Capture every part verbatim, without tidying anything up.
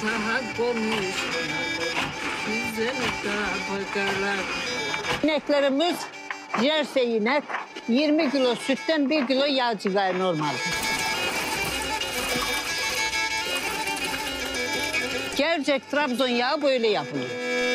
daha konuşmalar, güzel bakarlar. İneklerimiz jersey inek, yirmi kilo sütten bir kilo yağ çıkar normal. Gerçek Trabzon yağı böyle yapılıyor.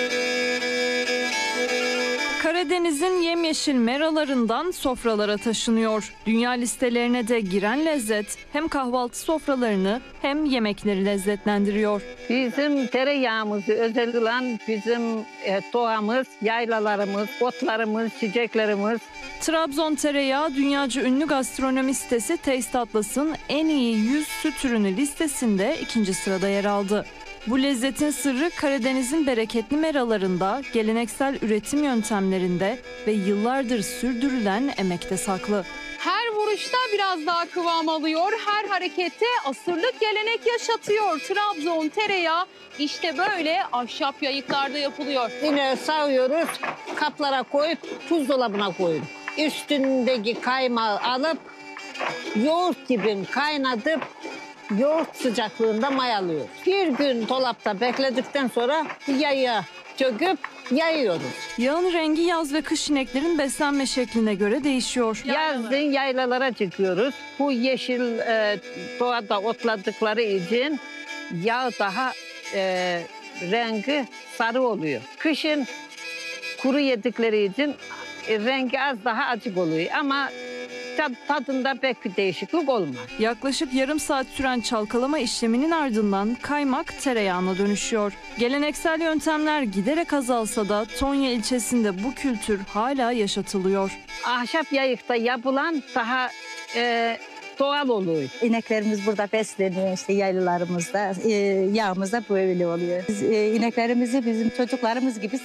Karadeniz'in yemyeşil meralarından sofralara taşınıyor. Dünya listelerine de giren lezzet hem kahvaltı sofralarını hem yemekleri lezzetlendiriyor. Bizim tereyağımızı özel kılan bizim e, doğamız, yaylalarımız, otlarımız, çiçeklerimiz. Trabzon tereyağı dünyaca ünlü gastronomi sitesi Taste Atlas'ın en iyi yüz süt ürünü listesinde ikinci sırada yer aldı. Bu lezzetin sırrı Karadeniz'in bereketli meralarında, geleneksel üretim yöntemlerinde ve yıllardır sürdürülen emekte saklı. Her vuruşta biraz daha kıvam alıyor, her harekette asırlık gelenek yaşatıyor. Trabzon tereyağı işte böyle ahşap yayıklarda yapılıyor. Yine sağıyoruz, kaplara koyup buzdolabına koyuyoruz. Üstündeki kaymağı alıp yoğurt gibi kaynatıp yoğurt sıcaklığında mayalıyoruz. Bir gün dolapta bekledikten sonra yayığa döküp yayıyoruz. Yağın rengi yaz ve kış ineklerin beslenme şekline göre değişiyor. Yazın yaylalara çıkıyoruz. Bu yeşil e, doğada otladıkları için yağ daha e, rengi sarı oluyor. Kışın kuru yedikleri için e, rengi az daha açık oluyor ama tadında pek bir değişiklik olmaz. Yaklaşık yarım saat süren çalkalama işleminin ardından kaymak tereyağına dönüşüyor. Geleneksel yöntemler giderek azalsa da Tonya ilçesinde bu kültür hala yaşatılıyor. Ahşap yayıkta yapılan daha e, doğal oluyor. İneklerimiz burada besleniyor, işte yaylalarımızda, e, yağımız da böyle oluyor. Biz e, ineklerimizi bizim çocuklarımız gibi